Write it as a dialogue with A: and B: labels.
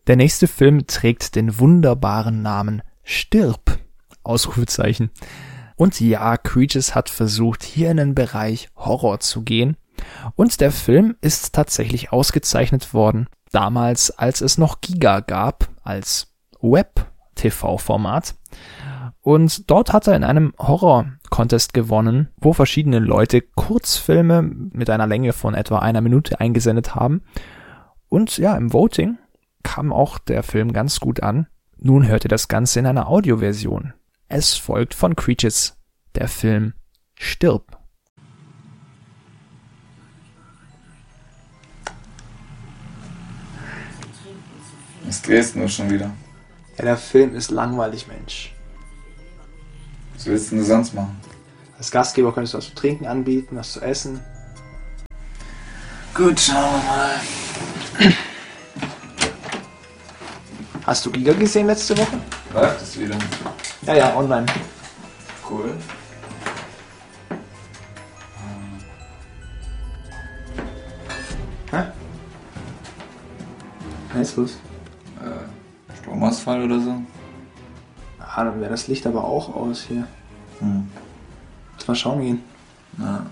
A: Der nächste Film trägt den wunderbaren Namen Stirb! Ausrufezeichen. Und ja, Creatures hat versucht, hier in den Bereich Horror zu gehen. Und der Film ist tatsächlich ausgezeichnet worden, damals, als es noch Giga gab, als Web-TV-Format. Und dort hat er in einem Horror-Contest gewonnen, wo verschiedene Leute Kurzfilme mit einer Länge von etwa 1 Minute eingesendet haben. Und ja, im Voting kam auch der Film ganz gut an. Nun hört ihr das Ganze in einer Audioversion. Es folgt von Creatures der Film Stirb!
B: Was drehst du schon wieder?
C: Ja, der Film ist langweilig, Mensch.
B: Was willst du denn sonst machen?
C: Als Gastgeber könntest du was zu trinken anbieten, was zu essen.
B: Gut, schauen wir mal.
C: Hast du Giga gesehen letzte Woche?
B: Läuft es wieder?
C: Ja, online.
B: Cool.
C: Hä? Was los?
B: Stromausfall oder so?
C: Ah, dann wäre das Licht aber auch aus hier. Lass mal schauen gehen.
B: Ja.